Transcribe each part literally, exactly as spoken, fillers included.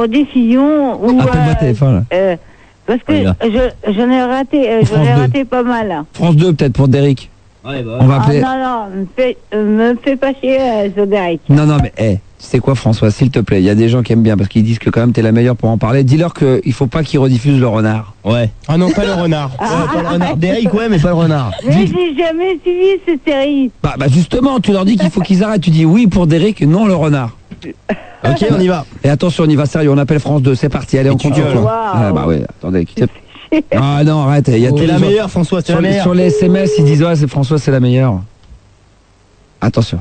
rediffusion ou Appelle-moi T F un, là. euh, parce que je, j'en ai raté, euh, j'en ai raté pas mal. France deux peut-être pour Derrick. Ouais, bah, On va Ah, appeler. non, non, me fais, euh, me fais pas chier, euh, Zoderic. Non, non, mais hé, tu sais quoi, François, s'il te plaît, il y a des gens qui aiment bien parce qu'ils disent que quand même t'es la meilleure pour en parler. Dis-leur qu'il faut pas qu'ils rediffusent le renard. ouais. Ah non, pas le renard. Ouais, pas le renard. Derrick, ouais, mais pas le renard. Mais j'ai jamais suivi cette série. Bah, bah justement, tu leur dis qu'il faut qu'ils arrêtent. Tu dis oui pour Derrick, non le renard. Ok, on y va. Et attention, on y va sérieux, on appelle France deux, c'est parti, allez, on tu continue. gueules. Waouh. Ah bah ouais, attendez. quittez- Ah non, arrête, il y a tous T'es les la gens- meilleure, François, t'es Sur la les, meilleure. sur les S M S, ils disent ouais, c'est François, c'est la meilleure. Attention.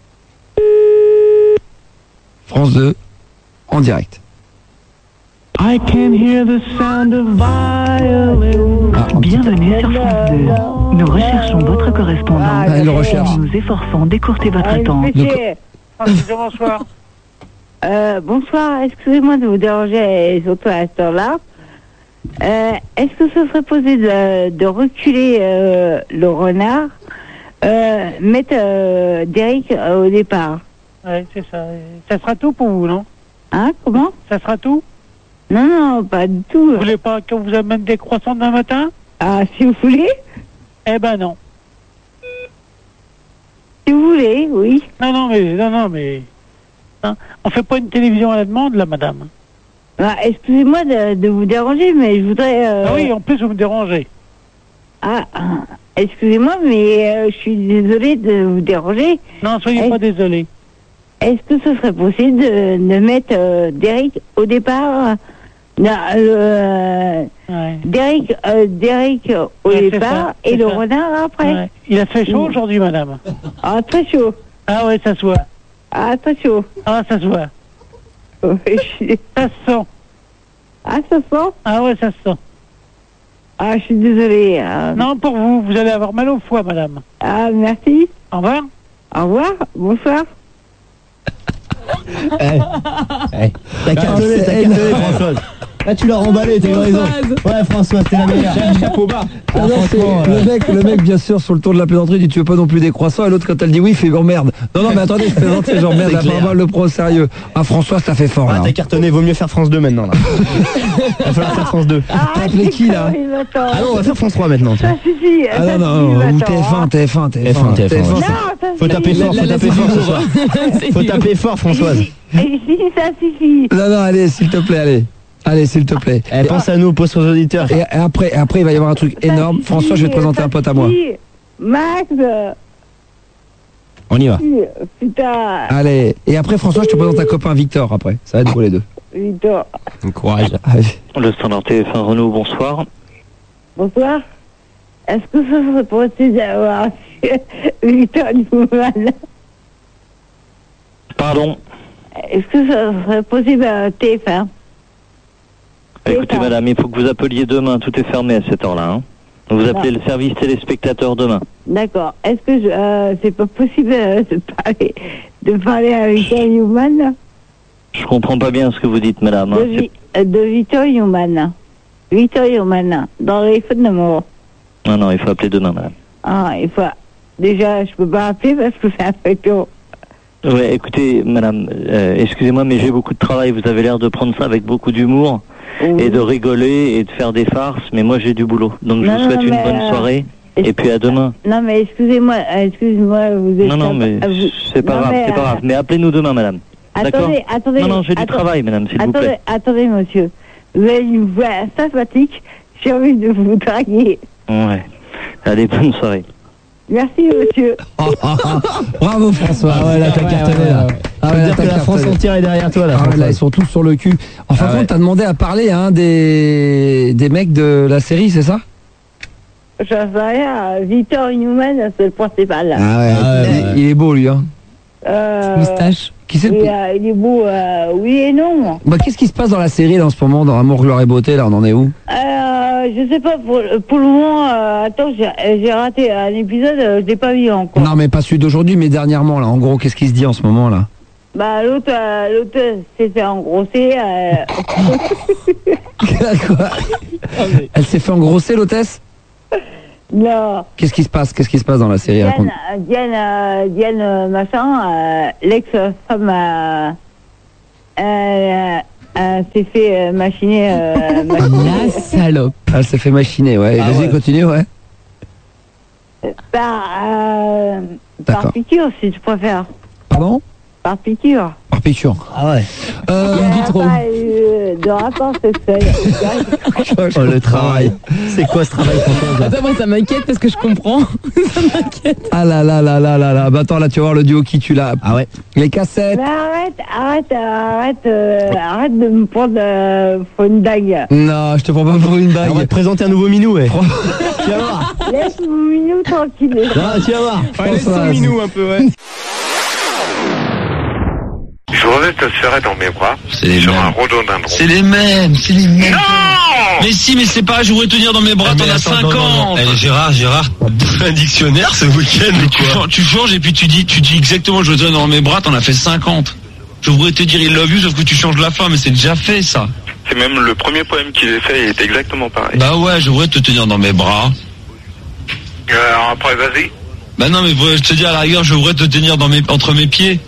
France deux, en direct. I can hear the sound of violin. Ah, en- Bienvenue sur France deux. Nous recherchons votre correspondant. Ah, il le recherche. Nous nous efforçons d'écourter votre Ah, il attente. me fait chier. Bonsoir. Euh, bonsoir, excusez-moi de vous déranger, surtout à cette heure-là. Euh, est-ce que ce serait possible de, de reculer euh, le renard, euh, mettre euh, Derrick euh, au départ? Ouais, c'est ça. Ça sera tout pour vous, non? Hein, comment? Ça sera tout? Non, non, pas du tout. Vous voulez pas qu'on vous amène des croissants demain matin? Ah, si vous voulez, Eh ben non. si vous voulez, oui. Non, non, mais... Non, non, mais... Hein, on fait pas une télévision à la demande, là, madame. Ah, excusez-moi de, de vous déranger, mais je voudrais... euh, Ah oui, en plus, vous me dérangez. Ah, ah, excusez-moi, mais euh, je suis désolée de vous déranger. Non, soyez Eh. pas désolé. Est-ce que ce serait possible de, de mettre euh, Derrick au départ? Non, le, Ouais. Derrick, euh, Derrick au Ouais, c'est départ ça, et c'est le ça. renard après. Ouais. Il a fait chaud Mm. aujourd'hui, madame. Ah, très chaud. Ah ouais, ça se voit. Ah, très chaud. Ah, ça se voit. Ouais, je suis- Ça se sent. Ah, ça sent? Ah ouais, ça se sent. Ah, je suis désolée. hein. Non, pour vous, vous allez avoir mal au foie, madame. Ah, merci. Au revoir. Au revoir. Bonsoir. Eh. Eh. T'as cartonné, t'as cartonné, Françoise. Là, tu l'as remballé, t'as eu raison. Ouais, François, t'es la meilleure. Chapeau bas. Ah, Non, c'est- franchement, le euh, mec, le mec, bien sûr, sur le tour de la plaisanterie, dit tu veux pas non plus des croissants, et l'autre quand elle dit oui, il fait oh merde. Non, non, mais attendez, je plaisante, c'est genre merde, C'est la clair. parole le prend au sérieux. Ah, François, ça fait fort Ah, là. t'as cartonné, vaut mieux faire France deux maintenant, là. Va falloir faire France deux. Ah, T'as appelé c'est qui, là connerie, maintenant. Ah non, on va faire France trois maintenant. Ça tiens. suffit. Ah ça non, non, suffit, ou maintenant, T F un, hein. T F un, T F un. T F un, T F un, Non, ouais. ça Faut taper suffit. fort, faut taper fort ce soir. Faut taper fort, Françoise. Et si ça suffit. Non, non, allez, s'il te plaît, allez. Allez, s'il te plaît. Eh, pense à nous, pose sur les auditeurs. Et, et après, et après, il va y avoir un truc Ça énorme. suffit, François, je vais te présenter ça un pote à moi. suffit. Max, euh, On y va. putain, Allez. Et après, François, je te présente un copain Victor après. Ça va être pour les deux. Victor. Courage. Allez. Le standard T F un Renault, bonsoir. Bonsoir. Est-ce que ça serait possible d'avoir Victor Newman? Pardon. Est-ce que ça serait possible à T F un? Écoutez, pas. madame, il faut que vous appeliez demain. Tout est fermé à cette heure-là. Hein. Donc vous appelez Non. le service téléspectateur demain. D'accord. Est-ce que je- euh, c'est pas possible euh, de parler, de parler à Victor Newman? Je comprends pas bien ce que vous dites, madame. De, Hein. Vi- euh, de Victor Newman. Victor Newman. Dans les fautes de mort. C'est- Non, non, il faut appeler demain, madame. Ah, il faut. Déjà, je peux pas appeler parce que c'est un peu tôt. Ouais, écoutez, madame, euh, excusez-moi, mais j'ai beaucoup de travail. Vous avez l'air de prendre ça avec beaucoup d'humour et de rigoler et de faire des farces, mais moi j'ai du boulot. Donc je Non, vous souhaite non, une mais, bonne euh, soirée est-ce et puis à demain. Non, mais excusez-moi, euh, excusez-moi, vous êtes... Non, non, mais ah, vous- c'est pas non, grave, mais, c'est pas euh, grave. Mais appelez-nous demain, madame. D'accord. Attendez, attendez. Non, non, j'ai du attendez, travail, madame, s'il vous attendez, plaît. attendez, monsieur. Vous avez une voix sympathique. J'ai envie de vous draguer. Ouais. Allez, bonne soirée. Merci, monsieur. Bravo, François. Ah ouais, là, t'as cartonné, là. Ah Faut ouais, là, dire t'as que la France cartonné. entière est derrière toi, là. Ah ouais, là, François. ils sont tous sur le cul. En fin de Ah ouais. compte, t'as demandé à parler à un des, des mecs de la série, c'est ça? Je sais rien. Victor Newman, c'est le principal. Là. Ah ouais, Ah ouais, il, ouais. il est beau, lui. Hein. Euh, Moustache. Qui c'est le oui, plus- euh, il est beau, euh, oui et non. Bah, qu'est-ce qui se passe dans la série, là, en ce moment, dans Amour, gloire et beauté, là, on en est où? Euh, je sais pas, pour, pour le moment, euh, attends, j'ai j'ai raté un épisode, euh, je l'ai pas vu encore. Non, mais pas celui d'aujourd'hui, mais dernièrement, là. En gros, qu'est-ce qui se dit en ce moment, là? Bah, l'autre, euh, l'autre s'est fait engrosser. Euh... Quoi? Elle s'est fait engrosser, l'hôtesse? non. Qu'est-ce qui se passe? Qu'est-ce qui se passe dans la série? Diane, Raconte. euh, Diane, euh, Diane, euh, machin, euh, l'ex-femme, euh, euh, elle s'est fait euh, machiner. Euh, machiner. La salope. Elle s'est fait machiner, ouais. Ah Vas-y, ouais. continue, ouais. Par, euh, par D'accord. piqûre, si tu préfères. Pardon? Par piqûre. Par piqûre. Ah ouais. Euh, Il n'y a pas eu de rapport sexuel. Oh, le travail. C'est quoi ce travail, Françoise? Attends, moi ça m'inquiète parce que je comprends. Ça m'inquiète. ah là là là là là là. Bah attends, là, tu vas voir le duo qui tue là. Ah ouais. Les cassettes. Mais arrête, arrête, arrête, euh, arrête de me prendre euh, pour une dague. Non, je te prends pas pour une Alors, on va bague. te présenter un nouveau minou, ouais. Tu vas voir. Laisse mon minou tranquille. Non, tu vas voir. Françoise. un peu, ouais. Je voudrais te serrer dans mes bras les sur mêmes. un rhododendron. C'est les mêmes, c'est les mêmes. Non. Mais si, mais c'est pas, je voudrais te dire dans mes bras, t'en as cinquante. Eh, Gérard, Gérard, t'as bouffé un dictionnaire ce week-end ou tu, quoi? changes, tu changes et puis tu dis, tu dis exactement, je voudrais te dire dans mes bras, t'en as fait cinquante. Je voudrais te dire il love you, sauf que tu changes la fin, mais c'est déjà fait ça. C'est même le premier poème qu'il ait fait, il est exactement pareil. Bah ouais, je voudrais te tenir dans mes bras. Euh, alors après, vas-y. Bah non, mais je te dis à la rigueur, je voudrais te tenir dans mes, entre mes pieds.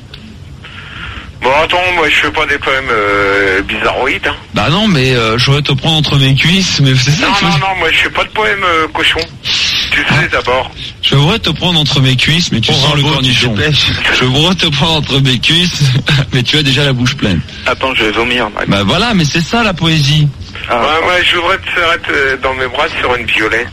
Bon, attends, moi je fais pas des poèmes euh, bizarroïdes. Hein. Bah non, mais euh, je voudrais te prendre entre mes cuisses, mais c'est ça Non, que je non, veux- non, moi je fais pas de poèmes euh, cochon. Tu sais d'abord. Je voudrais te prendre entre mes cuisses, mais tu sens le cornichon. Je voudrais te prendre entre mes cuisses, mais tu as déjà la bouche pleine. Attends, je vais vomir. Mike. Bah voilà, mais c'est ça la poésie. Ah, ouais, moi je voudrais te serrer euh, dans mes bras sur une violette.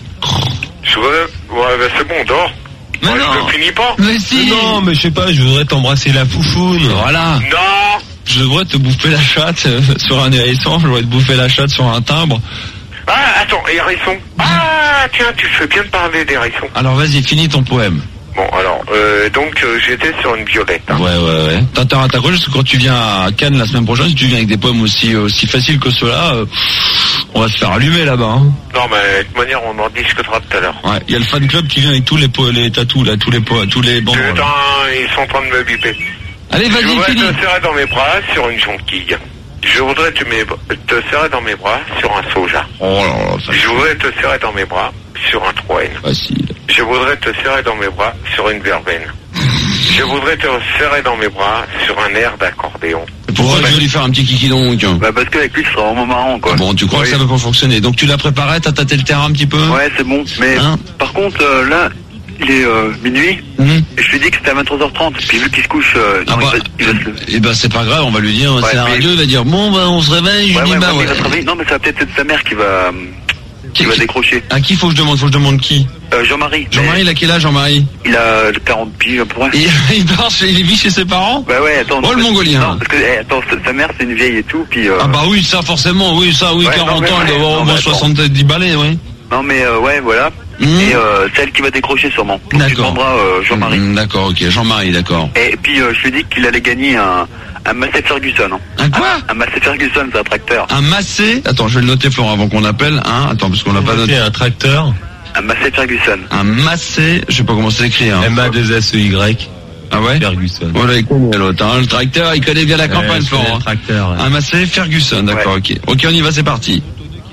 Je voudrais... Ouais, bah c'est bon, dors. Mais Ouais, non. je ne finis pas. Mais si. Non, mais je sais pas, je voudrais t'embrasser la foufoune. Voilà. Non. Je devrais te bouffer la chatte euh, sur un hérisson, je devrais te bouffer la chatte sur un timbre. Ah, attends, hérisson. Ah, tiens, tu fais bien de parler d'hérisson. Alors vas-y, finis ton poème. Bon, alors, euh, donc euh, j'étais sur une violette. Hein. Ouais, ouais, ouais. T'as t'as raccroché parce que quand tu viens à Cannes la semaine prochaine, si tu viens avec des poèmes aussi, aussi faciles que ceux-là, euh, on va se faire allumer là-bas. Hein. Non, mais de toute manière, on en discutera tout à l'heure. Ouais, il y a le fan club qui vient avec tous les, po les tatous, là, tous les, po tous les bandes. Putain, ils sont en train de me biper. Allez, Je vas-y, voudrais finis. te serrer dans mes bras sur une jonquille. Je voudrais te, mes- te serrer dans mes bras sur un soja. Oh là là, ça Je voudrais te serrer dans mes bras sur un troène. facile. Je voudrais te serrer dans mes bras sur une verveine. Je voudrais te serrer dans mes bras sur un air d'accordéon. Pourquoi tu veux lui faire un petit kiki donc? Bah parce qu'avec lui, ce sera vraiment marrant, quoi. Bon, tu crois Oui. que ça va pas fonctionner. Donc tu l'as préparé, t'as tâté le terrain un petit peu? Ouais, c'est bon. Mais Hein par contre, euh, là, il est euh, minuit. Mmh. Et je lui dis que c'était à vingt-trois heures trente. Puis vu qu'il se couche, euh, Ah non, bah, il, va, il va se lever. eh ben c'est pas grave, on va lui dire, Ouais, c'est la mais- radio, il va dire bon bah on se réveille, je Ouais, dis ouais, bah ouais, mais ouais. il va travailler. Non, mais ça va peut-être être sa mère qui va, euh, qui Qui- va qui- décrocher. À qui faut que je demande? Faut que je demande qui? Euh, Jean-Marie. Jean-Marie, il a quel âge Jean-Marie? Mais Il a quarante piges à peu près. il, il dort chez, il vit chez ses parents? Bah ouais, attends. Oh, non, le mais- Mongolien. Non, parce que, eh, attends, sa, sa mère, c'est une vieille et tout, puis... Euh, Ah bah oui, ça forcément, oui, ça, oui, Ouais, non, quarante mais ans, ouais, il doit avoir non, au moins mais attends. soixante-dix balais, oui. Non, mais euh, ouais, voilà. Mmh. Et euh, c'est elle qui va décrocher sûrement. Donc, tu D'accord. demanderas euh, Jean-Marie. Mmh, d'accord, ok, Jean-Marie, d'accord. Et puis, euh, je lui ai dit qu'il allait gagner un, un Massey Ferguson. Hein. Un quoi? Un Massey Ferguson, c'est un tracteur. Un Massey, attends, je vais le noter Florent avant qu'on appelle, hein, attends, parce qu'on l'a pas noté. un tracteur. Un Massey Ferguson. Un Massey, je sais pas comment c'est écrit, hein. M A deux S E Y. Ah ouais? Ferguson. Voilà, il connaît l'autre, hein. Le tracteur, il connaît bien la campagne, Ouais, Florent. c'est le tracteur. Ouais. Un Massey Ferguson, d'accord, ok. Ok, on y va, c'est parti.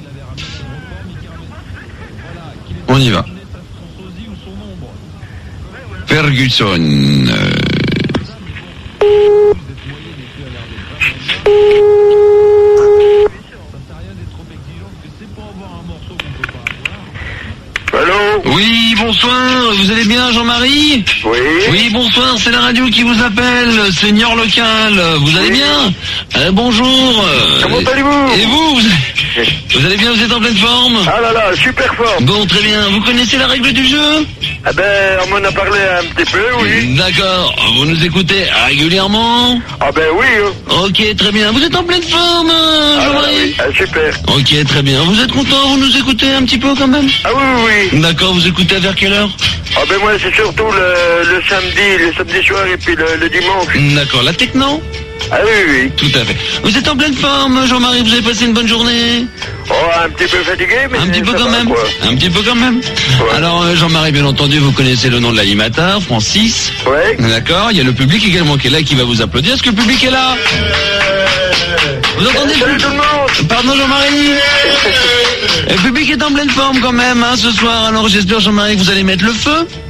On y va. Ferguson. euh, Allô? Oui, bonsoir, vous allez bien Jean-Marie? Oui. Oui, bonsoir, c'est la radio qui vous appelle, Seigneur Local, vous allez Oui. bien? Euh, bonjour. euh, Comment allez-vous? Et vous vous, vous allez bien, vous êtes en pleine forme? Ah là là, super fort. Bon, très bien, vous connaissez la règle du jeu? Ah ben, on m'en a parlé un petit peu, oui. D'accord, vous nous écoutez régulièrement? Ah ben oui. Hein. Ok, très bien, vous êtes en pleine forme, euh, Ah, là, Jean-Marie? oui. Ah, super. Ok, très bien, vous êtes content, vous nous écoutez un petit peu quand même? Ah oui, oui, oui. D'accord, vous écoutez vers quelle heure? Ah ben moi, c'est surtout le, le samedi, le samedi soir et puis le, le dimanche. D'accord, la techno? Ah oui, oui. Tout à fait. Vous êtes en pleine forme, Jean-Marie, vous avez passé une bonne journée? Oh, un petit peu fatigué, mais Un petit peu ça quand va, même. quoi. Un petit peu quand même. Ouais. Alors euh, Jean-Marie, bien entendu, vous connaissez le nom de l'animateur, Francis. Ouais. D'accord. Il y a le public également qui est là, qui va vous applaudir. Est-ce que le public est là? Vous entendez le Salut public? tout le monde. Pardon Jean-Marie. Le public est en pleine forme quand même, hein, ce soir. Alors j'espère Jean-Marie que vous allez mettre le feu.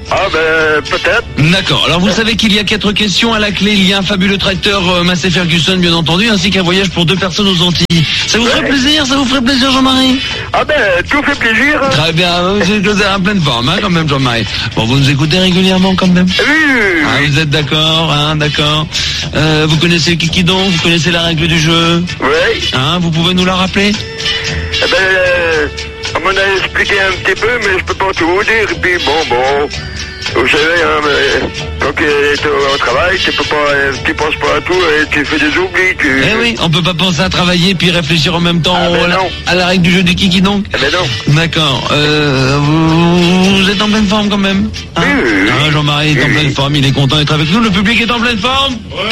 Ah ben, peut-être. D'accord. Alors vous savez qu'il y a quatre questions à la clé. Il y a un fabuleux tracteur euh, Massey Ferguson, bien entendu, ainsi qu'un voyage pour deux personnes aux Antilles. Ça vous Ouais. ferait plaisir Ça vous ferait plaisir, Jean-Marie? Ah ben, tout fait plaisir. hein. Très bien. Vous êtes en pleine forme, hein, quand même, Jean-Marie. Bon, vous nous écoutez régulièrement, quand même. Oui, oui, oui. Ah, vous êtes d'accord, hein, d'accord. Euh, vous connaissez le Kikidon, vous connaissez la règle du jeu, Oui. hein, vous pouvez nous la rappeler? Eh ben, euh, on m'en a expliqué un petit peu, mais je peux pas tout vous dire. Et puis, bon, bon, vous savez, hein, mais quand tu es au travail, tu peux pas, euh, tu penses pas à tout, et tu fais des oublis. Tu... Eh oui, on peut pas penser à travailler puis réfléchir en même temps Ah, ben à, la, non. à la règle du jeu du Kikidon. Eh ben non. D'accord. Euh, vous, vous êtes en pleine forme quand même, hein? Oui, oui, oui. Hein, Jean-Marie est en Oui, pleine oui. forme, il est content d'être avec nous. Le public est en pleine forme.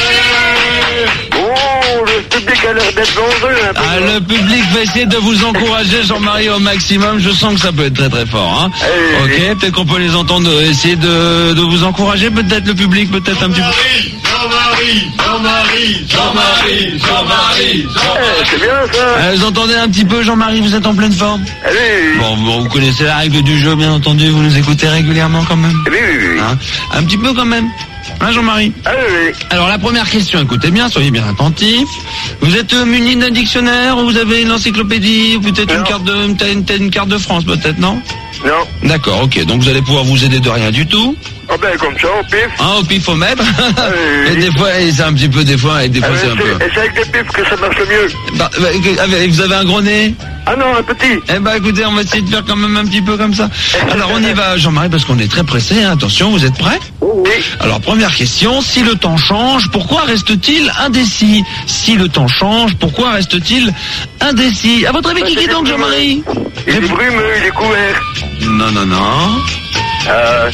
Oh, le public a l'air d'être dangereux, un peu. Ah, le public va essayer de vous encourager, Jean-Marie, au maximum. Je sens que ça peut être très très fort, hein. Eh, Ok, oui. peut-être qu'on peut les entendre euh, essayer de, de vous encourager, peut-être le public, peut-être un petit peu. Jean-Marie, Jean-Marie, Jean-Marie, Jean-Marie, Eh, c'est bien ça. Euh, vous entendez un petit peu, Jean-Marie, vous êtes en pleine forme? Allez. Bon, vous, vous connaissez la règle du jeu, bien entendu, vous nous écoutez régulièrement quand même, Oui, oui, oui. hein? Un petit peu quand même, hein, Jean-Marie? Ah oui, oui. Alors la première question, écoutez bien, soyez bien attentifs. Vous êtes euh, muni d'un dictionnaire, ou vous avez une encyclopédie, ou peut-être une Non. carte de une, une, une carte de France, peut-être, non? Non. D'accord, ok, donc vous allez pouvoir vous aider de rien du tout. Ah ben, comme ça, au pif. Hein, au pifomètre. oui, Et oui. des fois, et c'est un petit peu, des fois, et des Ah, fois ben, c'est un peu. c'est et c'est avec des pifs que ça marche le mieux. Bah, bah, que- avec- vous avez un gros nez? Ah non, un petit. Eh ben, écoutez, on va essayer de faire quand même un petit peu comme ça. Alors, on y va, Jean-Marie, parce qu'on est très pressé, hein. Attention, vous êtes prêts? Oui. Alors, première question, si le temps change, pourquoi reste-t-il indécis? Si le temps change, pourquoi reste-t-il indécis? À votre avis, Bah, qui c'est est des donc, brumeux. Jean-Marie? Il est brumeux, il est couvert. Non, non, non. Euh...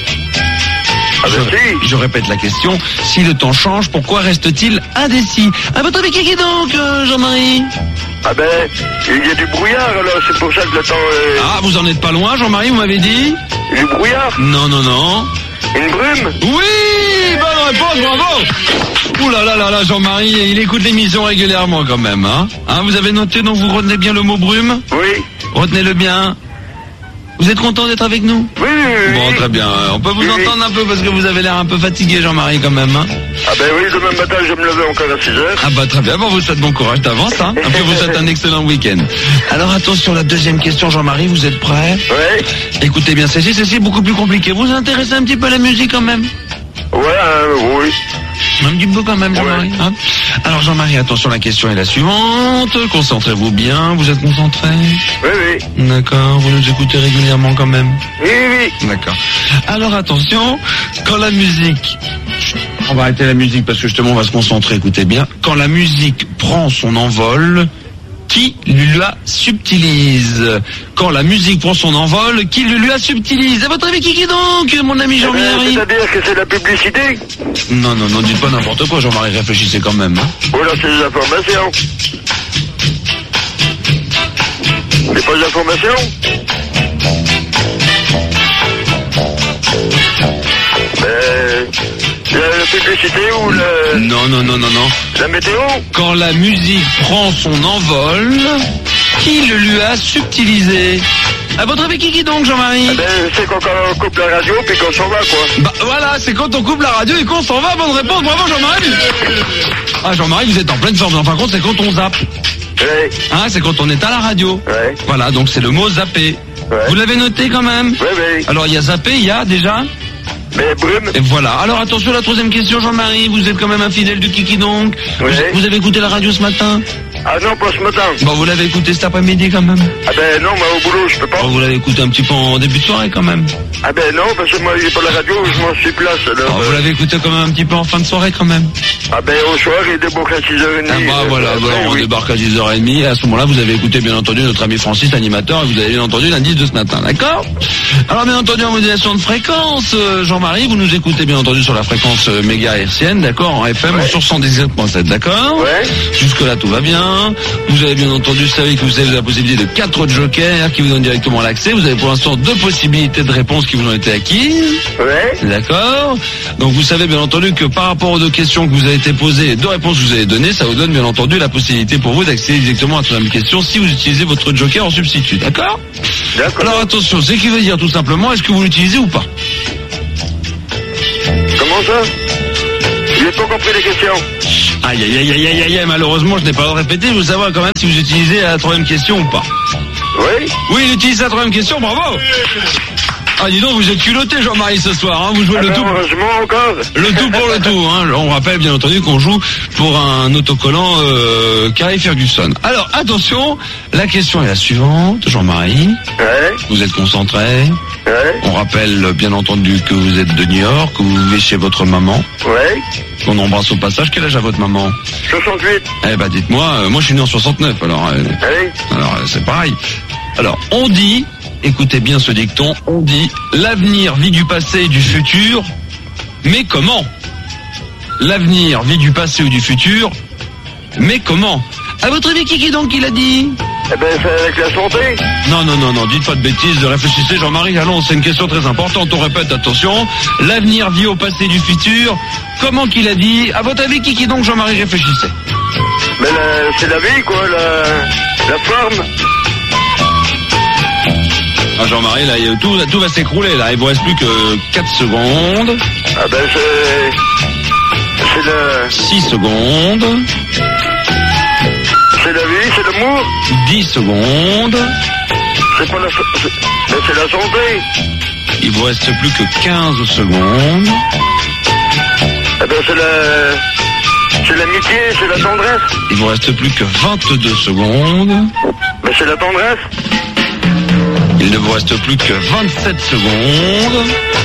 Ah ben Je, si. je répète la question. Si le temps change, pourquoi reste-t-il indécis? À votre avis, qui est donc, euh, Jean-Marie? Ah ben, il y a du brouillard, alors c'est pour ça que le temps... Euh... Ah, vous en êtes pas loin, Jean-Marie, vous m'avez dit? Du brouillard. Non, non, non. Une brume. Oui, bonne réponse, bravo. Ouh là là là là, Jean-Marie, il écoute l'émission régulièrement quand même, hein. Hein, vous avez noté, donc vous retenez bien le mot brume? Oui. Retenez-le bien. Vous êtes content d'être avec nous? Oui, oui, oui. Bon, très bien. On peut vous Oui, oui. entendre un peu parce que vous avez l'air un peu fatigué, Jean-Marie, quand même, hein. Ah ben oui, demain matin, je vais me lever encore à six heures. Ah bah très bien, bon, vous souhaite bon courage d'avance, hein. Et puis vous souhaite un excellent week-end. Alors attention, la deuxième question, Jean-Marie, vous êtes prêts? Ouais. Écoutez bien, celle-ci, celle-ci est beaucoup plus compliquée. Vous vous intéressez un petit peu à la musique quand même? Ouais, euh, oui. Un petit peu quand même, Jean-Marie, hein. Alors Jean-Marie, attention, la question est la suivante. Concentrez-vous bien, vous êtes concentré? Oui, oui. D'accord, vous nous écoutez régulièrement quand même? Oui, oui. D'accord. Alors attention, quand la musique... On va arrêter la musique parce que justement on va se concentrer, écoutez bien. Quand la musique prend son envol, qui la subtilise? Quand la musique prend son envol, qui lui la subtilise? À votre avis, qui est donc, mon ami Eh ben, Jean-Marie? c'est-à-dire que c'est la publicité. Non, non, non, dites pas n'importe quoi, Jean-Marie, réfléchissez quand même. Hein. Ou alors c'est des informations. C'est pas des informations. Euh, la, la publicité ou le, Non, non, non, non, non. la météo. Quand la musique prend son envol, qui le lui a subtilisé? À votre avis, qui qui donc, Jean-Marie? Eh ben, c'est quand on coupe la radio puis qu'on s'en va, quoi. Bah voilà, c'est quand on coupe la radio et qu'on s'en va. Bonne réponse, bravo Jean-Marie. Ah Jean-Marie, vous êtes en pleine forme. Enfin, contre, c'est quand on zappe. Ouais. Hein, c'est quand on est à la radio. Ouais. Voilà, donc c'est le mot zapper. Ouais. Vous l'avez noté quand même? Ouais, ouais. Alors il y a zappé, il y a déjà. Mais brume. Et voilà. Alors attention, la troisième question, Jean-Marie. Vous êtes quand même un fidèle du Kiki donc. Ouais. Vous, vous avez écouté la radio ce matin? Ah non, pas ce matin. Bon, vous l'avez écouté cet après-midi quand même. Ah ben non, moi au boulot, je peux pas. Bon, vous l'avez écouté un petit peu en début de soirée quand même. Ah ben non, parce que moi, j'ai pas la radio, je m'en suis place. Alors, Oh, vous l'avez écouté quand même un petit peu en fin de soirée quand même. Ah ben au soir, il débarque à six heures trente. Ah bah voilà, Euh, voilà, on oui. débarque à dix heures trente et à ce moment-là vous avez écouté bien entendu notre ami Francis, l'animateur, et vous avez bien entendu l'indice de ce matin, d'accord? Alors bien entendu en modulation de fréquence, euh, Jean-Marie, vous nous écoutez bien entendu sur la fréquence euh, mégahertzienne, d'accord, en F M Ouais. ou sur cent dix-sept point sept, d'accord? Ouais. Jusque là tout va bien. Vous avez bien entendu, vous savez que vous avez la possibilité de quatre jokers qui vous donnent directement l'accès. Vous avez pour l'instant deux possibilités de réponse qui vous ont été acquises. Ouais. D'accord. Donc vous savez bien entendu que par rapport aux deux questions que vous avez été posées, les deux réponses que vous avez données, ça vous donne bien entendu la possibilité pour vous d'accéder directement à la même question si vous utilisez votre joker en substitut. D'accord? D'accord. Alors attention, ce qui veut dire tout simplement, est-ce que vous l'utilisez ou pas? ça? J'ai pas compris les questions. Aïe, aïe, aïe, aïe, aïe, aïe, malheureusement, je n'ai pas le droit de répéter. Je veux savoir quand même si vous utilisez la troisième question ou pas. Oui? Oui, il utilise la troisième question, bravo! Ah, dis donc, vous êtes culotté, Jean-Marie, ce soir, hein. Vous jouez le tout. Heureusement encore. Le tout pour le tout, hein. On rappelle, bien entendu, qu'on joue pour un autocollant, euh, Carré Ferguson. Alors, attention, la question est la suivante, Jean-Marie. Ouais. Vous êtes concentré. Ouais. On rappelle, bien entendu, que vous êtes de New York, que vous vivez chez votre maman. Ouais. On embrasse au passage. Quel âge a votre maman? soixante-huit. Eh ben, dites-moi, euh, moi je suis né en soixante-neuf, alors, euh, Allez. alors euh, c'est pareil. Alors, on dit, écoutez bien ce dicton, on dit, l'avenir vit du passé et du futur, mais comment? L'avenir vit du passé ou du futur, mais comment? À votre avis, qui qui donc il a dit? Eh ben, c'est avec la santé. Non, non, non, non, dites pas de bêtises, réfléchissez, Jean-Marie, allons, c'est une question très importante, on répète, attention, l'avenir vit au passé et du futur, comment qu'il a dit? À votre avis, qui qui donc, Jean-Marie, réfléchissez? Mais la- c'est la vie, quoi, la, la forme. Ah, Jean-Marie, là, il- tout, tout va s'écrouler, là, il vous reste plus que quatre secondes. Ah ben, c'est... C'est la... six secondes. C'est la vie, c'est l'amour. dix secondes. C'est pas la... c'est- mais c'est la santé. Il vous reste plus que quinze secondes. Eh ben, c'est la... C'est l'amitié, c'est la tendresse. Il vous reste plus que vingt-deux secondes. Mais c'est la tendresse. Il ne vous reste plus que vingt-sept secondes.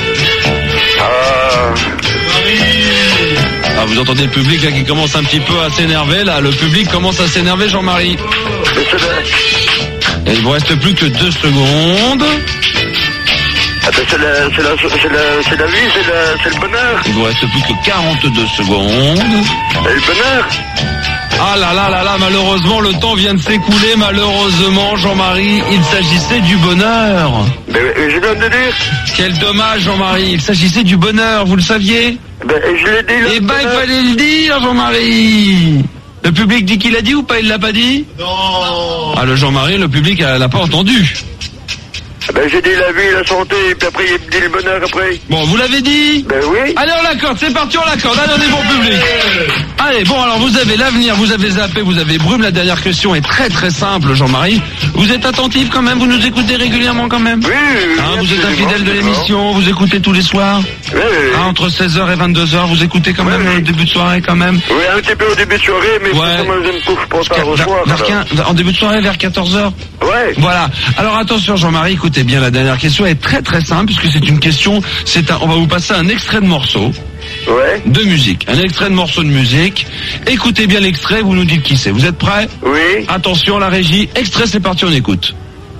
Ah... Ah, vous entendez le public là qui commence un petit peu à s'énerver, là. Le public commence à s'énerver, Jean-Marie. Mais c'est la... Et il vous reste plus que deux secondes. Ah ben, c'est la... C'est la... C'est la... C'est la vie, c'est la... C'est le bonheur. Il vous reste plus que quarante-deux secondes. Et le bonheur. Ah là là là là, malheureusement, le temps vient de s'écouler, malheureusement, Jean-Marie, il s'agissait du bonheur. Mais, mais je viens de le dire. Quel dommage, Jean-Marie, il s'agissait du bonheur, vous le saviez? Ben, je l'ai dit, là. Eh ben, il fallait le dire, Jean-Marie. Le public dit qu'il a dit ou pas, il l'a pas dit? Non. Ah, le Jean-Marie, le public euh, l'a pas entendu. Ben, j'ai dit la vie, la santé, et puis après, il dit le bonheur après. Bon, vous l'avez dit? Ben oui. Allez, on l'accorde, c'est parti, on l'accorde. Allez, on est bon public. Allez, bon, alors vous avez l'avenir, vous avez zappé, vous avez brume. La dernière question est très très simple, Jean-Marie. Vous êtes attentif quand même, vous nous écoutez régulièrement quand même? Oui, oui, Hein, vous êtes un absolument, fidèle de absolument. l'émission, vous écoutez tous les soirs? Oui, oui. Hein, entre seize heures et vingt-deux heures, vous écoutez quand Oui, même oui. le début de soirée quand même? Oui, un petit peu au début de soirée, mais Ouais. c'est comme je me couche pas tard au Vers- soir. vers alors. quinze en début de soirée, vers quatorze heures? Ouais. Voilà. Alors attention Jean-Marie, écoutez bien, la dernière question est très très simple puisque c'est une question, c'est un, on va vous passer un extrait de morceau Ouais. de musique, un extrait de morceau de musique. Écoutez bien l'extrait, vous nous dites qui c'est. Vous êtes prêts? Oui. Attention la régie, extrait, c'est parti, on écoute.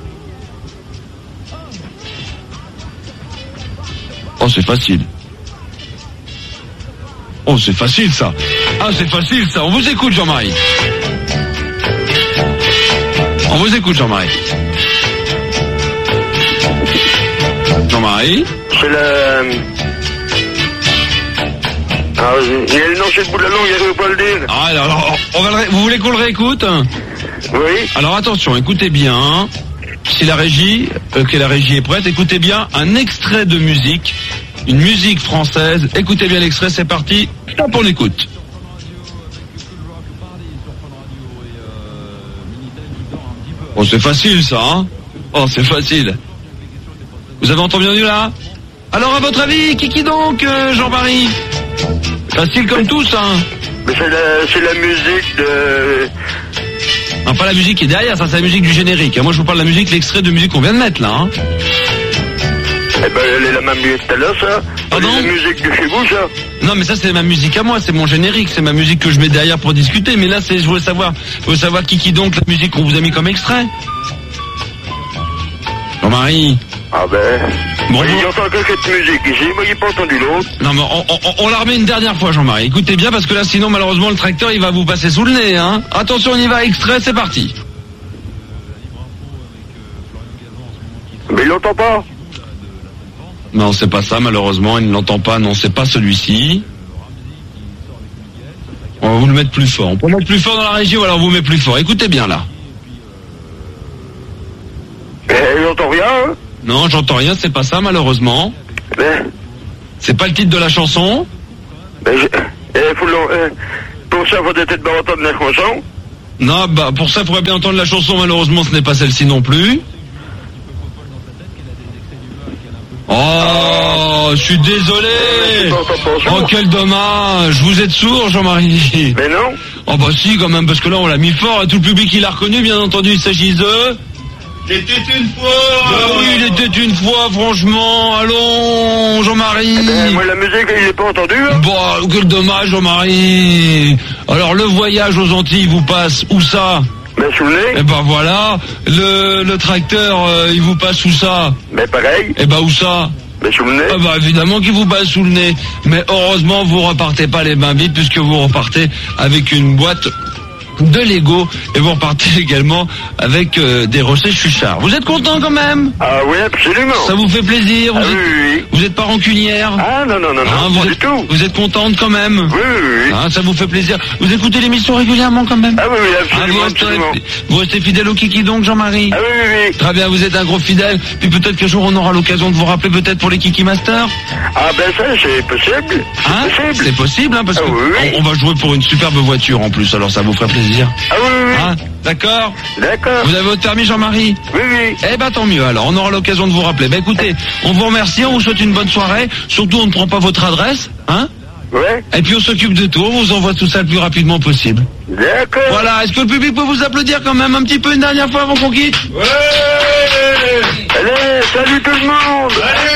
Oh, c'est facile. Oh, c'est facile ça. Ah, c'est facile ça. On vous écoute Jean-Marie. On vous écoute Jean-Marie. Jean-Marie. C'est la... Ah, il y a le nom sur le bout de la langue, j'arrive pas à le dire. Ah, alors, on va le ré- vous voulez qu'on le réécoute? Oui. Alors attention, écoutez bien. Si la régie, euh, que la régie est prête, écoutez bien un extrait de musique, une musique française. Écoutez bien l'extrait, c'est parti. Stop, on écoute. Oh, c'est facile ça, hein? Oh, c'est facile. Vous avez entendu là? Alors, à votre avis, qui qui donc, euh, Jean-Marie? Facile comme tous, hein? Mais c'est la, c'est la musique de... Non, pas la musique qui est derrière, ça c'est la musique du générique. Moi je vous parle de la musique, l'extrait de musique qu'on vient de mettre là. Hein. Eh ben, elle est la même musique tout à l'heure, ça. Pardon? C'est la musique de chez vous, ça. Non mais ça c'est ma musique à moi, c'est mon générique, c'est ma musique que je mets derrière pour discuter. Mais là c'est, je voulais savoir, je voulais savoir qui qui donc la musique qu'on vous a mis comme extrait. Jean-Marie. Ah ben... Bon, Moi, bon. j'entends que cette musique ici, moi j'ai pas entendu l'autre. Non mais on, on, on la remet une dernière fois Jean-Marie. Écoutez bien parce que là sinon malheureusement le tracteur il va vous passer sous le nez. Hein. Attention on y va, extrait, c'est parti. Mais il l'entend pas. Non c'est pas ça malheureusement, il ne l'entend pas, non c'est pas celui-ci. On va vous le mettre plus fort. On peut le mettre plus fort dans la régie ou alors on vous met plus fort. Écoutez bien là. Mais il n'entend rien, hein. Non, j'entends rien, c'est pas ça malheureusement. Mais... C'est pas le titre de la chanson. Ben, je... eh, faut le... eh, pour ça, faut peut-être pas entendre la chanson. Non, bah pour ça, il faudrait bien entendre la chanson. Malheureusement, ce n'est pas celle-ci non plus. Oh, je suis désolé. Oh, quel dommage. Vous êtes sourd, Jean-Marie? Mais non. Oh bah si, quand même, parce que là, on l'a mis fort. Et tout le public, il l'a reconnu, bien entendu. Il s'agit de... Il était une fois. Bah oui, il était une fois, franchement. Allons, Jean-Marie. Eh ben, moi, la musique, il n'est pas entendu. Hein. Bah, quel dommage, Jean-Marie. Alors, le voyage aux Antilles vous passe où ça? Ben, sous le nez. Eh ben voilà. Le, le tracteur, euh, il vous passe où ça? Ben, pareil. Eh ben où ça? Ben, sous le nez. Ah bah évidemment qu'il vous passe sous le nez. Mais heureusement, vous repartez pas les mains vides, puisque vous repartez avec une boîte de Lego, et vous repartez également avec euh, des rochers chuchards. Vous êtes content quand même? Ah oui, absolument. Ça vous fait plaisir? Vous Ah êtes, oui, oui. Vous êtes pas rancunière? Ah non, non, non, Hein, non, vous pas êtes, du tout. Vous êtes contente quand même? Oui, oui, oui. Hein, ça vous fait plaisir. Vous écoutez l'émission régulièrement quand même? Ah oui, oui, Ah, absolument, vous, restez, absolument. vous restez fidèle au Kiki donc, Jean-Marie? Ah oui, oui, oui. Très bien, vous êtes un gros fidèle. Puis peut-être qu'un jour on aura l'occasion de vous rappeler peut-être pour les Kiki Masters. Ah ben ça, c'est possible. Hein? C'est possible. C'est possible, hein, parce Ah que oui, oui. on, on va jouer pour une superbe voiture en plus, alors ça vous ferait plaisir. Ah oui, oui, oui. Hein? D'accord? D'accord. Vous avez votre permis, Jean-Marie? Oui, oui. Eh ben tant mieux, alors on aura l'occasion de vous rappeler. Ben écoutez, on vous remercie, on vous souhaite une bonne soirée. Surtout, on ne prend pas votre adresse, hein? Ouais. Et puis on s'occupe de tout, on vous envoie tout ça le plus rapidement possible. D'accord. Voilà, est-ce que le public peut vous applaudir quand même un petit peu une dernière fois avant qu'on quitte? Ouais. Allez, salut tout le monde.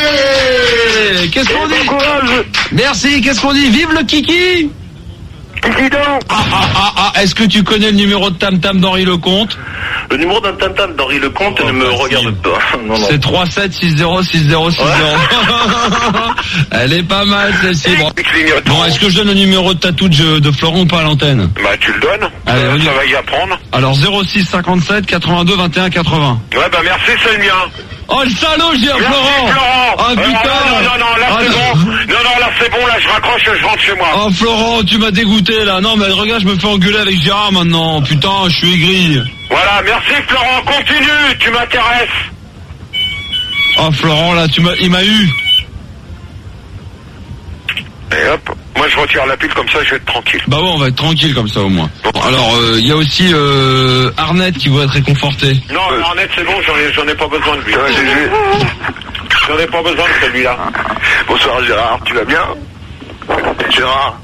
Allez, qu'est-ce qu'on Et bon dit? courage. Merci, qu'est-ce qu'on dit? Vive le Kiki! Kiki donc. Ah, ah, ah, ah, est-ce que tu connais le numéro de Tam Tam d'Henri Lecomte? Le numéro d'un tam-tam d'Henri Lecomte ne me regarde pas. Non, non. C'est trois sept six zéro six zéro six zéro. Elle est pas mal celle-ci. Bon, bon, est-ce que je donne le numéro de tatou de, de Florent ou pas à l'antenne? Bah tu le donnes. Allez, ça, on y ça va. va y apprendre. Alors zéro six cinquante-sept quatre-vingt-deux vingt et un quatre-vingts. Ouais bah merci, c'est le mien. Oh le salaud, j'ai un Merci Florent. Florent. Oh Euh, putain. non, non, non, là Ah, c'est non. bon. Non, non, là c'est bon, là je raccroche, je rentre chez moi. Oh Florent, tu m'as dégoûté là. Non mais regarde, je me fais engueuler avec Gérard maintenant. Putain, je suis aigri. Voilà, merci Florent, continue, tu m'intéresses. Oh Florent là, tu m'as, il m'a eu. Et hop, moi je retire la pile comme ça, je vais être tranquille. Bah ouais, on va être tranquille comme ça au moins. Bon, alors il euh, y a aussi euh, Arnett qui voudrait être réconforté. Non, euh, Arnett c'est bon, j'en ai, j'en ai pas besoin de lui. Ouais, j'en ai pas besoin de celui-là. Bonsoir Gérard, tu vas bien? Gérard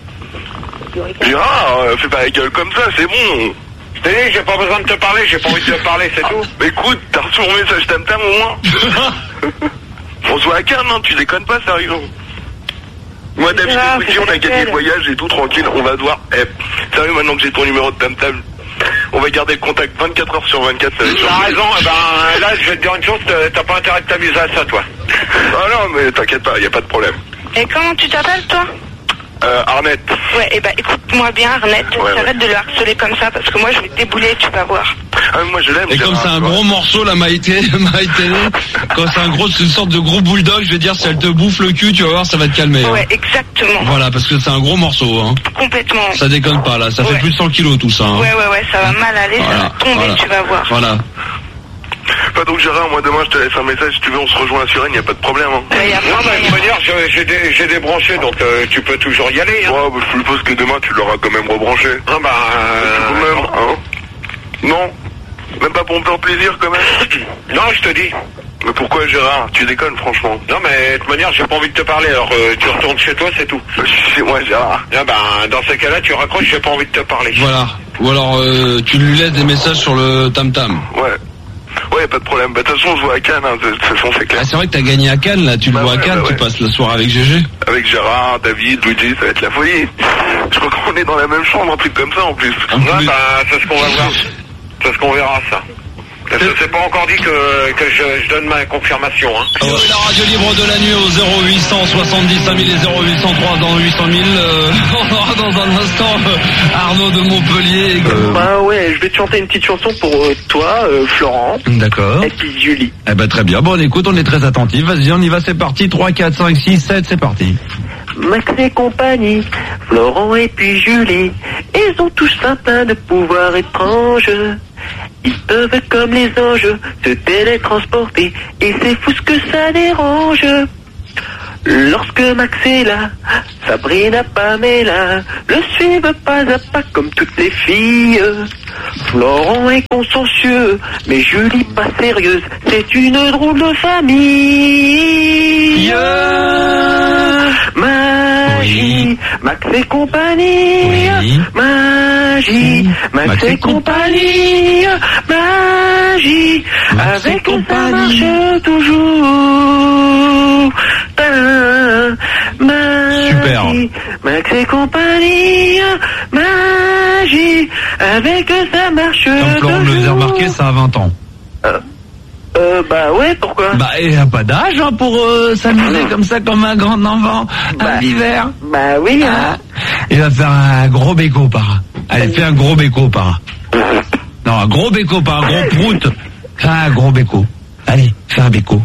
Gérard, euh, fais pas la gueule comme ça, c'est bon. Je t'ai dit, j'ai pas besoin de te parler, j'ai pas envie de te parler, c'est tout. Mais écoute, t'as reçu mon message tam tam au moins. François Acane, non, tu déconnes pas, sérieux. Moi, d'habitude, oui, on a gagné le voyage et tout, tranquille, on va devoir. Eh, sérieux, maintenant que j'ai ton numéro de tam tam, on va garder le contact vingt-quatre heures sur vingt-quatre, ça va être sûr. T'as raison, eh ben là, je vais te dire une chose, t'as pas intérêt de t'amuser à ça, toi. Ah non, mais t'inquiète pas, y a pas de problème. Et comment tu t'appelles, toi? Euh, Arnett. Ouais, et bah écoute-moi bien, Arnett, Ouais, arrête ouais. de le harceler comme ça, parce que moi je vais te débouler, tu vas voir. Ah, moi je l'aime. Et comme c'est un gros morceau, la Maïté, Maïté, quand c'est un gros, c'est une sorte de gros bulldog, je vais dire, si elle te bouffe le cul, tu vas voir, ça va te calmer. Ouais, hein. exactement. Voilà, parce que c'est un gros morceau, hein. Complètement. Ça déconne pas, là, ça fait Ouais. plus de cent kilos tout ça. Hein. Ouais, ouais, ouais, ça va mal aller, ça Voilà, va tomber, voilà. tu vas voir. Voilà. Pas donc Gérard, moi demain je te laisse un message, si tu veux on se rejoint à Suresnes, y a pas de problème. Hein. Ouais, y a non, pas bah, de de toute manière, j'ai- j'ai dé- j'ai débranché, donc euh, tu peux toujours y aller. Hein. Ouais, bah, je suppose que demain tu l'auras quand même rebranché. Ah bah... Euh, quand même, hein. Non. Même pas pour me faire plaisir quand même. Non, je te dis. Mais pourquoi Gérard? Tu déconnes franchement. Non mais de toute manière j'ai pas envie de te parler, alors euh, tu retournes chez toi, c'est tout. C'est moi Gérard. Ah bah dans ces cas-là tu raccroches, j'ai pas envie de te parler. Voilà. Ou alors, euh, tu lui laisses des messages sur le tam-tam. Ouais. Ouais, pas de problème. Bah, de toute façon, on se voit à Cannes, hein. De toute façon, c'est clair. Ah, c'est vrai que t'as gagné à Cannes, là. Tu le Bah vois ouais, à Cannes, bah tu ouais. passes la soirée avec G G. Avec Gérard, David, Luigi, ça va être la folie. Je crois qu'on est dans la même chambre, un truc comme ça, en plus. En Ouais, plus. bah, c'est ce qu'on va voir. C'est ce qu'on verra, ça. Je sais pas encore dit que, que je, je donne ma confirmation, hein. Oh, la radio libre de la nuit au zéro huit cent soixante-dix cinq mille et zéro huit cent trois dans huit cent mille. Euh, on aura dans un instant euh, Arnaud de Montpellier. Euh... Bah ouais, je vais te chanter une petite chanson pour euh, toi, euh, Florent. D'accord. Et puis Julie. Eh ben très bien. Bon, on écoute, on est très attentifs. Vas-y, on y va, c'est parti. trois, quatre, cinq, six, sept, c'est parti. Max et compagnie, Florent et puis Julie, ils ont tous un plein de pouvoirs étranges. Ils peuvent comme les anges se télétransporter et c'est fou ce que ça dérange. Lorsque Max est là, Sabrina, Pamela le suivent pas à pas comme toutes les filles. Florent est consciencieux, mais Julie pas sérieuse. C'est une drôle de famille. Yeah. Magie, oui. Max et compagnie. Oui. Magie, Max, Max et compagnie. Magie, Max avec eux ça marche toujours. Magie, super. Max et compagnie. Magie, avec eux ça marche toujours. Comme Florent me le faisait remarquer, ça a vingt ans. Euh, euh bah ouais, pourquoi? Bah il n'y a pas d'âge hein, pour euh, s'amuser comme ça comme un grand enfant bah, à l'hiver. Bah oui hein. Ah, il va faire un gros béco par. Allez, fais un gros béco par. Non, un gros béco par, un gros prout. Fais un gros béco. Allez, fais un béco.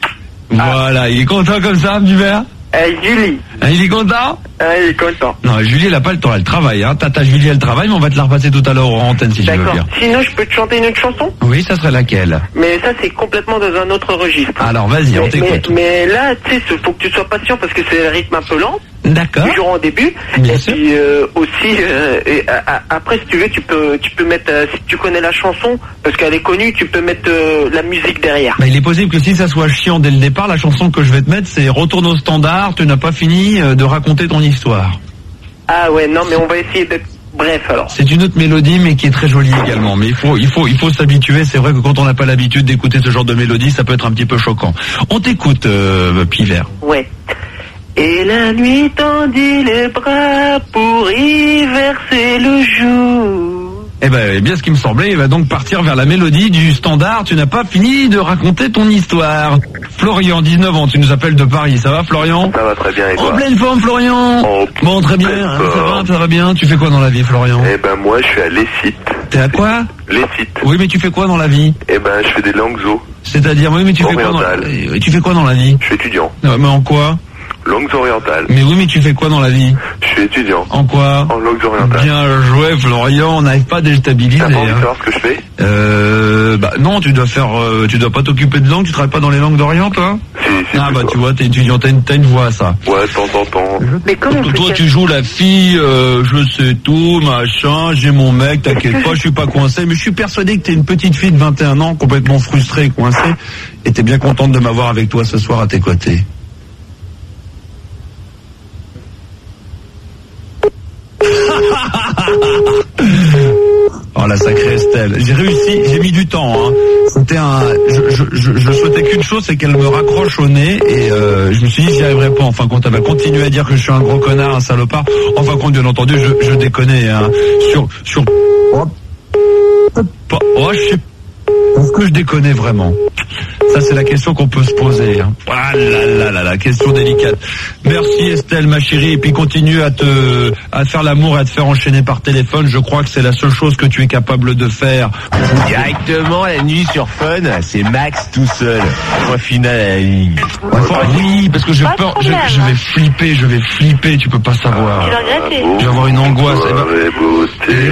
Voilà, il est content comme ça, Hubert? Eh, Julie. Ah, il est content? Ah, il est content. Non, Julie, elle a pas le temps, elle travaille, hein. Tata Julie, elle travaille, mais on va te la repasser tout à l'heure en antenne si tu veux bien. D'accord. Sinon, je peux te chanter une autre chanson? Oui, ça serait laquelle? Mais ça, c'est complètement dans un autre registre. Alors, vas-y, on t'écoute. Mais, mais là, tu sais, faut que tu sois patient parce que c'est le rythme un peu lent. D'accord. Toujours au début. Bien et sûr. puis euh, aussi, euh, et, a, a, après, si tu veux, tu peux, tu peux mettre, euh, si tu connais la chanson, parce qu'elle est connue, tu peux mettre euh, la musique derrière. Bah, il est possible que si ça soit chiant dès le départ, la chanson que je vais te mettre, c'est Retourne au standard, tu n'as pas fini de raconter ton histoire. Ah ouais, non, mais on va essayer d'être bref alors. C'est une autre mélodie, mais qui est très jolie également. Mais il faut, il faut, il faut s'habituer. C'est vrai que quand on n'a pas l'habitude d'écouter ce genre de mélodie, ça peut être un petit peu choquant. On t'écoute, euh, Pivert. Ouais. Et la nuit tendit les bras pour y verser le jour. Eh ben, eh bien, ce qui me semblait, il va donc partir vers la mélodie du standard. Tu n'as pas fini de raconter ton histoire. Florian, dix-neuf ans, tu nous appelles de Paris. Ça va, Florian? Ça va très bien, et toi? En pleine forme, Florian? En Bon, très bien. Hein, ça va, ça va bien. Tu fais quoi dans la vie, Florian? Eh ben, moi, je suis à l'E-Site. T'es à quoi? L'E-Site. Oui, mais tu fais quoi dans la vie? Eh ben, je fais des langues zo. C'est-à-dire, oui, mais tu fais quoi dans la... tu fais quoi dans la vie? Je suis étudiant. Non, mais en quoi? Langues orientales. Mais oui, mais tu fais quoi dans la vie? Je suis étudiant. En quoi? En langues orientales. Bien joué, Florian. On n'arrive pas à déstabiliser. T'as pas envie hein. de savoir ce que je fais? Euh, bah non, tu dois faire, euh, tu dois pas t'occuper de langue. Tu travailles pas dans les langues d'Orient, toi? Si, si. Ah bah tu vois, t'es étudiant, t'as une, t'as une voix, ça. Ouais, de temps en temps. Mais comment toi, toi tu joues la fille, euh, je sais tout, machin. J'ai mon mec, t'inquiète pas, je suis pas coincé. Mais je suis persuadé que t'es une petite fille de vingt et un ans, complètement frustrée, coincée, et t'es bien contente de m'avoir avec toi ce soir à tes côtés. Oh la sacrée Estelle, j'ai réussi, j'ai mis du temps. Hein. C'était un, je, je, je, je souhaitais qu'une chose, c'est qu'elle me raccroche au nez et euh, je me suis dit j'y arriverai pas. Enfin quand elle va continuer à dire que je suis un gros connard, un salopard. Enfin quand bien entendu, je, je déconnais. Hein. Sur, sur, oh, oh je sais est-ce que je déconnais vraiment? Ça, c'est la question qu'on peut se poser. Hein. Ah là là là, la question délicate. Merci Estelle, ma chérie. Et puis continue à te, à faire l'amour et à te faire enchaîner par téléphone. Je crois que c'est la seule chose que tu es capable de faire. Directement la nuit sur Fun, c'est Max tout seul. Point final à la ligne. Oui, parce que j'ai peur, je, je vais flipper, je vais flipper. Tu peux pas savoir. Tu vas regretter. Je vais avoir une angoisse. Eh ben,